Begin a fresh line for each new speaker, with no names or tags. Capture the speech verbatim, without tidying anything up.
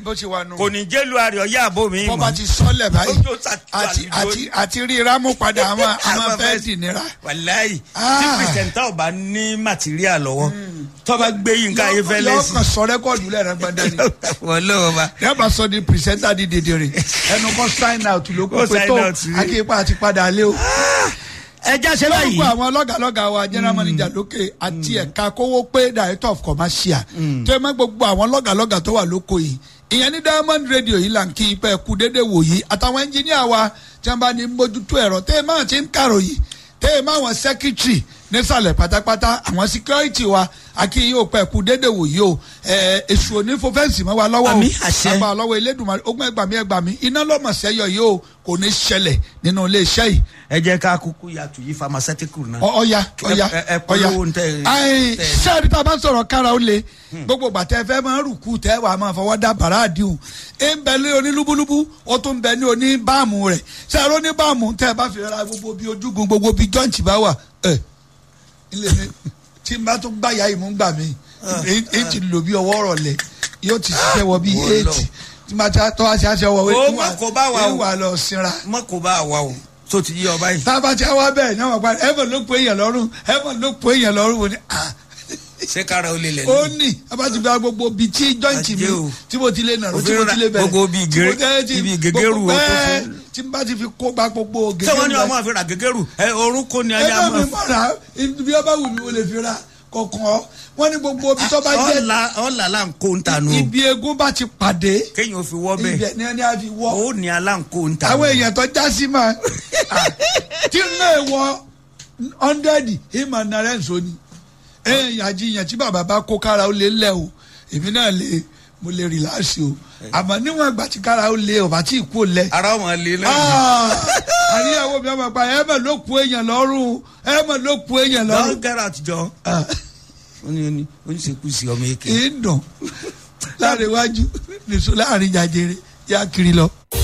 bó ṣe wà nù.
kò ní jẹ́lu àrẹ̀ ọ̀yá àbò mi mọ́.
bọ́ba ti sọ́lẹ̀ báyìí àti àti àti ríra mú padà àwọn àwọn fẹ́ẹ́ dì nira.
wàláyì tí pìrìsẹ̀ntà ò bá ní màtíríà lọ́wọ́ tọ́ba gbé Yínká Ayéfẹ́lẹ́ sí.
yọ̀ọ́ kan sọ rẹ́kọ̀dù lẹ́rẹ̀ gbọ́dọ̀ ni.
wọ́n lọ́wọ́ bá.
yàrá sọ di pìrìsẹ̀ntà di dèdèrè ẹnu kọ́ sign out ló kó pé tó akéèpá àti padà lé o.
ẹ já ṣe báyìí.
lọ́wọ́ àwọn lọ́gàlọ́gà wa general manager lókè àti ẹ̀ka kówó pé director of commercial tó yẹ mọ́ gbogbo àwọn lọ́gàlọ́gà tó wà lóko yìí ìyẹn ní Diamond Radio yìí là ń kí ipẹ́ ẹ̀kú déédéé wò yìí àtàwọn ẹnjìníà wa tí wọ́n bá ní mójútó ẹ̀rọ tẹ́ ẹ máa ti ń kàròyìn tẹ́ ẹ máa wọn secretary nísàlẹ̀ pátápátá àwọn security wa àkí yìí ò pẹ́ ẹ̀kú déédéé wò yìí o èṣù onífọ́fẹ́ǹsì mọ́ wa lọ́wọ́ o àgbà lọ́wọ́ Elédùmarè ogún ẹgbàmí ẹgbàmí iná lọ́mọ̀ sẹ́yọ̀ yìí o kò ní ṣẹlẹ̀ nínú ilé iṣẹ́ yìí.
ẹ jẹ́ ká kúkú yàtọ̀ yìí pharmaceutical náà.
ọ̀ya ọ̀ya ọ̀ya ayi sẹ́ẹ̀rì tá a bá sọ̀rọ̀ kára ó le gbogbo gbàtẹ́ fẹ́ máa rùkú tẹ́ wàá máa fọwọ́ dá bàrà àdìhùn ẹ ń bẹ ní onílúbúlúbú ó tún bẹ ní oníbàámu rẹ̀ sẹ́ẹ̀rì oníbàámu tẹ́ ẹ bá fi ra gbogbo bí ojúgun gbogbo bí jọ́ǹtì bá wà ẹ ilé mi tí n bá tún gbáyà ìmú gbà mí èyí ti lò bí ọwọ́ rọ̀ lẹ̀ yóò ti ṣiṣẹ́ wọ bí éètì tí ma ta tọ́ àṣẹ àṣẹ wọ
wẹ́ẹ́ wà kó bá wa o
wà lọ sinra.
mọ kó bá wa o tó ti yí ọba yìí.
tába tí a wá bẹ́ẹ̀ ní àwọn àgbà ẹ̀fọn ló pé èèyàn lọ́rùn ẹ̀fọn ló pé èèyàn lọ́rùn wò ni.
ṣé kára o lè lẹ̀ ní.
ó ní abá ti gba gbogbo bíi tí jọ́ǹtì mi tí mo ti lè nàró tí mo ti lè bẹ̀rẹ̀
gbogbo bíi gègéru o tó fún.
tí n bá ti fi kó gba gbogbo gègéru.
ṣé wọ́n ní ọmọ àfi ra gègéru ẹ orúkọ ni ayé
àmọ́. ẹ bá mi mọ̀ra bí ọba wù mí o lè fi ra kọ̀ọ̀kan wọ́n ní gbogbo ibi tó bá jẹ́.
ọ̀la ọ̀la là ń kó ń ta nù.
ibi egun bá ti pàdé.
kéèyàn fi wọ́ bẹ́ẹ̀.
ibẹ̀ ni ẹni á fi wọ́.
ó ní alá ń kó ń ta nù.
àwọn èèyàn tó já sí ma tí ń lè wọ ọ́ndẹ́ẹ̀dì ìmọ̀ nàrẹ́ nsọ ni. èèyàn àjiyàn tí bàbá bá kó kára ó lé lẹ̀ o èmi náà lè mo lè rìláàsì o àmọ́ níwọ̀n ìgbà tí kára ó lé ọ̀bà tí ì kú lẹ̀.
ara wọn lè náà.
àríyáwó mi ọmọ pa ẹ mọ̀ ló kú èèyàn lọ́rùn ẹ mọ̀ ló kú èèyàn lọ́rùn.
lọ́rùn gẹ́rẹ́ àtijọ́ ó ní ó ní ó ní sèkúsì ọmọ èké.
kì í dùn láàrin iwájú nìṣó láàrin jàjèrè yá kiri lọ.